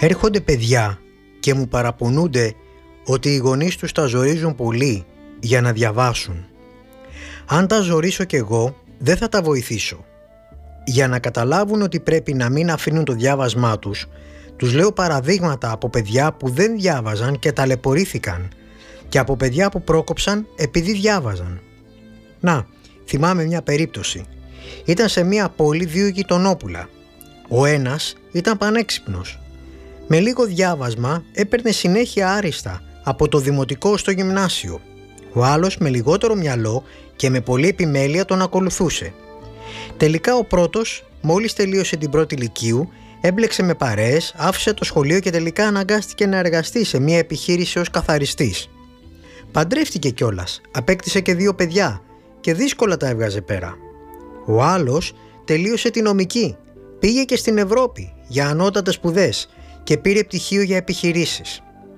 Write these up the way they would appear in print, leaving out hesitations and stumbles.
Έρχονται παιδιά και μου παραπονούνται ότι οι γονείς τους τα ζορίζουν πολύ για να διαβάσουν. Αν τα ζορίσω κι εγώ, δεν θα τα βοηθήσω. Για να καταλάβουν ότι πρέπει να μην αφήνουν το διάβασμά τους, τους λέω παραδείγματα από παιδιά που δεν διάβαζαν και ταλαιπωρήθηκαν και από παιδιά που πρόκοψαν επειδή διάβαζαν. Να, θυμάμαι μια περίπτωση. Ήταν σε μια πόλη 2 γειτονόπουλα. Ο ένας ήταν πανέξυπνος. Με λίγο διάβασμα έπαιρνε συνέχεια άριστα από το δημοτικό στο γυμνάσιο. Ο άλλος με λιγότερο μυαλό και με πολλή επιμέλεια τον ακολουθούσε. Τελικά ο πρώτος, μόλις τελείωσε την πρώτη λυκείου, έμπλεξε με παρέες, άφησε το σχολείο και τελικά αναγκάστηκε να εργαστεί σε μια επιχείρηση ως καθαριστής. Παντρεύτηκε κιόλας, απέκτησε και 2 παιδιά και δύσκολα τα έβγαζε πέρα. Ο άλλος τελείωσε τη νομική, πήγε και στην Ευρώπη για ανώτατες σπουδές και πήρε πτυχίο για επιχειρήσεις.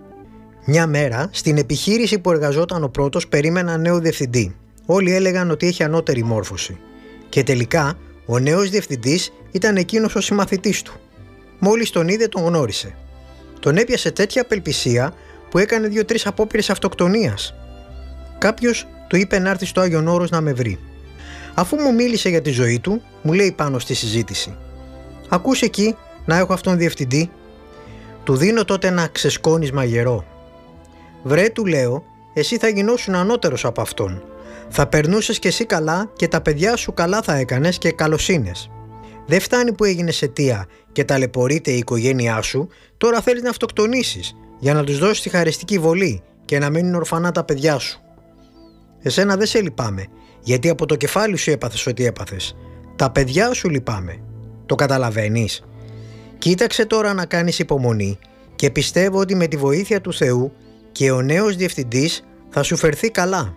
Μια μέρα, στην επιχείρηση που εργαζόταν ο πρώτος, περίμενα νέο διευθυντή. Όλοι έλεγαν ότι έχει ανώτερη μόρφωση. Και τελικά, ο νέος διευθυντής ήταν εκείνος ο συμμαθητής του. Μόλις τον είδε, τον γνώρισε. Τον έπιασε τέτοια απελπισία που έκανε 2-3 απόπειρες αυτοκτονίας. Κάποιος του είπε να έρθει στο Άγιον Όρος να με βρει. Αφού μου μίλησε για τη ζωή του, μου λέει πάνω στη συζήτηση: «Ακούς εκεί να έχω αυτόν διευθυντή?» Του δίνω τότε ένα ξεσκόνισμα γερό. «Βρε», του λέω, «εσύ θα γινώσουν ανώτερος από αυτόν. Θα περνούσες κι εσύ καλά και τα παιδιά σου καλά θα έκανες και καλοσύνες. Δεν φτάνει που έγινες αιτία και ταλαιπωρείται η οικογένειά σου, τώρα θέλεις να αυτοκτονήσεις για να τους δώσεις τη χαριστική βολή και να μείνουν ορφανά τα παιδιά σου. Εσένα δεν σε λυπάμαι, γιατί από το κεφάλι σου έπαθες ό,τι έπαθες. Τα παιδιά σου λυπάμαι. Το καταλαβαίνεις? Κοίταξε τώρα να κάνεις υπομονή και πιστεύω ότι με τη βοήθεια του Θεού και ο νέος διευθυντής θα σου φερθεί καλά.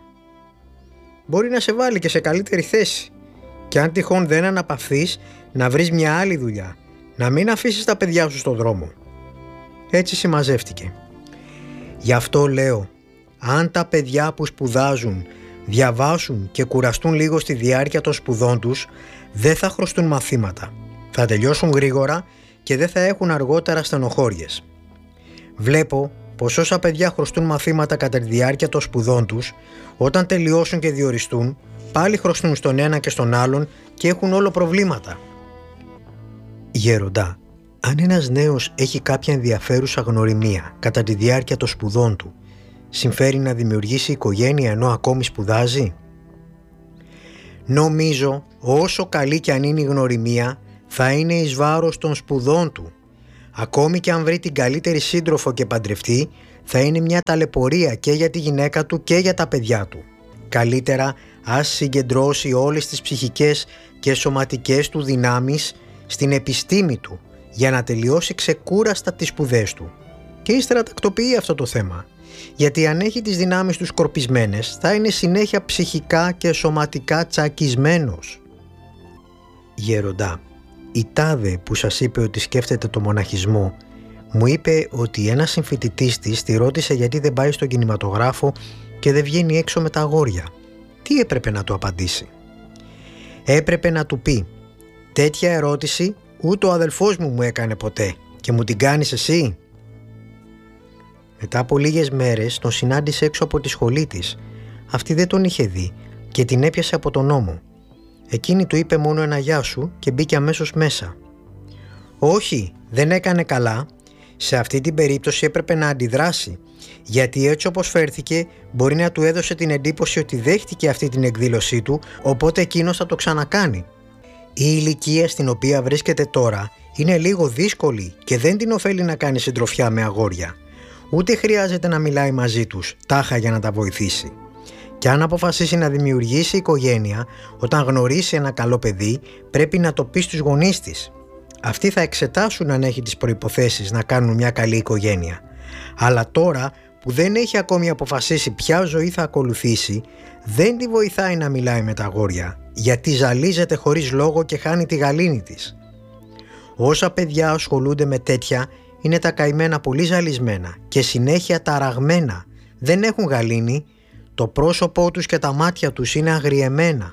Μπορεί να σε βάλει και σε καλύτερη θέση και αν τυχόν δεν αναπαυθείς, να βρεις μια άλλη δουλειά, να μην αφήσεις τα παιδιά σου στον δρόμο». Έτσι συμμαζεύτηκε. Γι' αυτό λέω, αν τα παιδιά που σπουδάζουν διαβάσουν και κουραστούν λίγο στη διάρκεια των σπουδών τους, δεν θα χρωστούν μαθήματα, θα τελειώσουν γρήγορα και δεν θα έχουν αργότερα στενοχώριες. Βλέπω πως όσα παιδιά χρωστούν μαθήματα κατά τη διάρκεια των σπουδών τους, όταν τελειώσουν και διοριστούν, πάλι χρωστούν στον ένα και στον άλλον και έχουν όλο προβλήματα. Γέροντα, αν ένας νέος έχει κάποια ενδιαφέρουσα γνωριμία κατά τη διάρκεια των σπουδών του, συμφέρει να δημιουργήσει οικογένεια ενώ ακόμη σπουδάζει? Νομίζω όσο καλή κι αν είναι η γνωριμία, θα είναι εις βάρος των σπουδών του. Ακόμη και αν βρει την καλύτερη σύντροφο και παντρευτεί, θα είναι μια ταλαιπωρία και για τη γυναίκα του και για τα παιδιά του. Καλύτερα ας συγκεντρώσει όλες τις ψυχικές και σωματικές του δυνάμεις στην επιστήμη του για να τελειώσει ξεκούραστα τις σπουδές του. Και ύστερα τακτοποιεί αυτό το θέμα, γιατί αν έχει τις δυνάμεις του σκορπισμένες, θα είναι συνέχεια ψυχικά και σωματικά τσακισμένος. Γέροντα, η τάδε που σας είπε ότι σκέφτεται το μοναχισμό, μου είπε ότι ένας συμφοιτητής της τη ρώτησε γιατί δεν πάει στον κινηματογράφο και δεν βγαίνει έξω με τα αγόρια. Τι έπρεπε να του απαντήσει? Έπρεπε να του πει: «Τέτοια ερώτηση ούτε ο αδελφός μου έκανε ποτέ και μου την κάνεις εσύ?» Μετά από λίγες μέρες τον συνάντησε έξω από τη σχολή της. Αυτή δεν τον είχε δει και την έπιασε από τον ώμο. Εκείνη του είπε μόνο ένα «γεια σου» και μπήκε αμέσως μέσα. Όχι, δεν έκανε καλά. Σε αυτή την περίπτωση έπρεπε να αντιδράσει, γιατί έτσι όπως φέρθηκε μπορεί να του έδωσε την εντύπωση ότι δέχτηκε αυτή την εκδήλωσή του, οπότε εκείνος θα το ξανακάνει. Η ηλικία στην οποία βρίσκεται τώρα είναι λίγο δύσκολη και δεν την ωφέλει να κάνει συντροφιά με αγόρια. Ούτε χρειάζεται να μιλάει μαζί τους, τάχα για να τα βοηθήσει. Και αν αποφασίσει να δημιουργήσει οικογένεια, όταν γνωρίσει ένα καλό παιδί, πρέπει να το πει στους γονείς της. Αυτοί θα εξετάσουν αν έχει τις προϋποθέσεις να κάνουν μια καλή οικογένεια. Αλλά τώρα που δεν έχει ακόμη αποφασίσει ποια ζωή θα ακολουθήσει, δεν τη βοηθάει να μιλάει με τα αγόρια, γιατί ζαλίζεται χωρίς λόγο και χάνει τη γαλήνη της. Όσα παιδιά ασχολούνται με τέτοια είναι τα καημένα πολύ ζαλισμένα και συνέχεια ταραγμένα, δεν έχουν γαλήνη, το πρόσωπό τους και τα μάτια τους είναι αγριεμένα.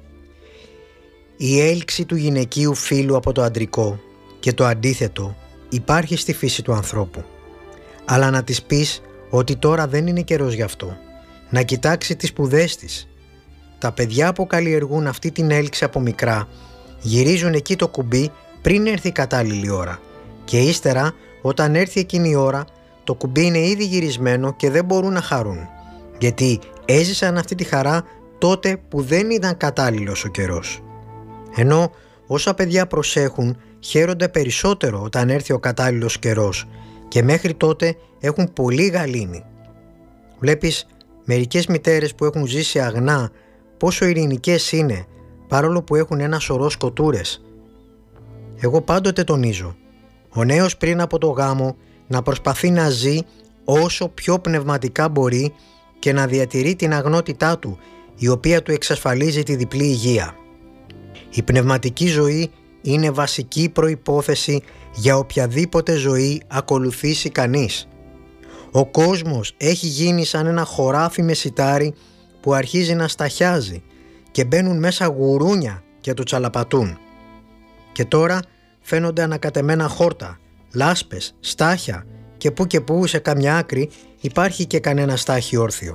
Η έλξη του γυναικείου φύλου από το αντρικό και το αντίθετο υπάρχει στη φύση του ανθρώπου. Αλλά να της πεις ότι τώρα δεν είναι καιρός γι' αυτό. Να κοιτάξει τις σπουδές της. Τα παιδιά που καλλιεργούν αυτή την έλξη από μικρά γυρίζουν εκεί το κουμπί πριν έρθει η κατάλληλη ώρα. Και ύστερα, όταν έρθει εκείνη η ώρα, το κουμπί είναι ήδη γυρισμένο και δεν μπορούν να χαρούν. Γιατί έζησαν αυτή τη χαρά τότε που δεν ήταν κατάλληλος ο καιρός. Ενώ όσα παιδιά προσέχουν, χαίρονται περισσότερο όταν έρθει ο κατάλληλος καιρός και μέχρι τότε έχουν πολύ γαλήνη. Βλέπεις μερικές μητέρες που έχουν ζήσει αγνά πόσο ειρηνικές είναι, παρόλο που έχουν ένα σωρό σκοτούρες. Εγώ πάντοτε τονίζω, ο νέος πριν από το γάμο να προσπαθεί να ζει όσο πιο πνευματικά μπορεί και να διατηρεί την αγνότητά του, η οποία του εξασφαλίζει τη διπλή υγεία. Η πνευματική ζωή είναι βασική προϋπόθεση για οποιαδήποτε ζωή ακολουθήσει κανείς. Ο κόσμος έχει γίνει σαν ένα χωράφι με σιτάρι που αρχίζει να σταχιάζει και μπαίνουν μέσα γουρούνια και το τσαλαπατούν. Και τώρα φαίνονται ανακατεμένα χόρτα, λάσπες, στάχια και που σε καμιά άκρη υπάρχει και κανένα στάχι όρθιο.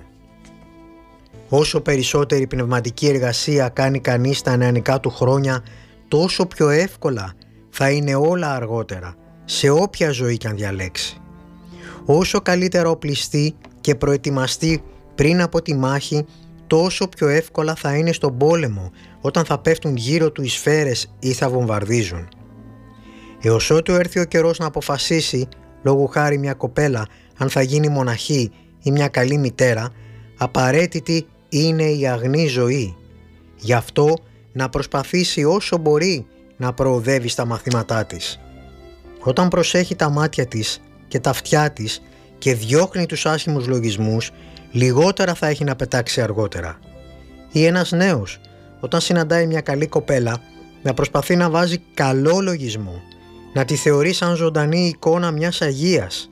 Όσο περισσότερη πνευματική εργασία κάνει κανείς στα νεανικά του χρόνια, τόσο πιο εύκολα θα είναι όλα αργότερα, σε όποια ζωή κι αν διαλέξει. Όσο καλύτερα οπλιστεί και προετοιμαστεί πριν από τη μάχη, τόσο πιο εύκολα θα είναι στον πόλεμο όταν θα πέφτουν γύρω του οι σφαίρες ή θα βομβαρδίζουν. Έως ότου έρθει ο καιρός να αποφασίσει, λόγου χάρη μια κοπέλα, αν θα γίνει μοναχή ή μια καλή μητέρα, απαραίτητη είναι η αγνή ζωή. Γι' αυτό να προσπαθήσει όσο μπορεί να προοδεύει στα μαθήματά της. Όταν προσέχει τα μάτια της και τα αυτιά της και διώχνει τους άσχημους λογισμούς, λιγότερα θα έχει να πετάξει αργότερα. Ή ένας νέος, όταν συναντάει μια καλή κοπέλα, να προσπαθεί να βάζει καλό λογισμό, να τη θεωρεί σαν ζωντανή εικόνα μιας Αγίας.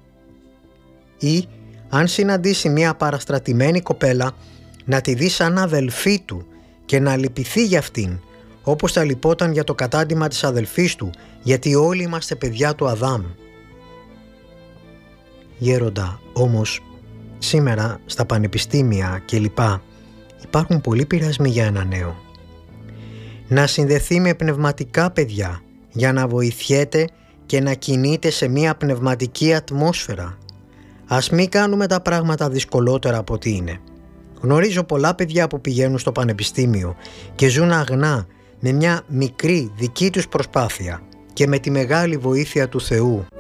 Ή, αν συναντήσει μια παραστρατημένη κοπέλα, να τη δει σαν αδελφή του και να λυπηθεί για αυτήν, όπως θα λυπόταν για το κατάντημα της αδελφής του, γιατί όλοι είμαστε παιδιά του Αδάμ. Γέροντα, όμως, σήμερα στα πανεπιστήμια κλπ. Υπάρχουν πολλοί πειρασμοί για ένα νέο. Να συνδεθεί με πνευματικά παιδιά για να βοηθιέται και να κινείται σε μια πνευματική ατμόσφαιρα. Ας μην κάνουμε τα πράγματα δυσκολότερα από ό,τι είναι. Γνωρίζω πολλά παιδιά που πηγαίνουν στο πανεπιστήμιο και ζουν αγνά με μια μικρή δική τους προσπάθεια και με τη μεγάλη βοήθεια του Θεού.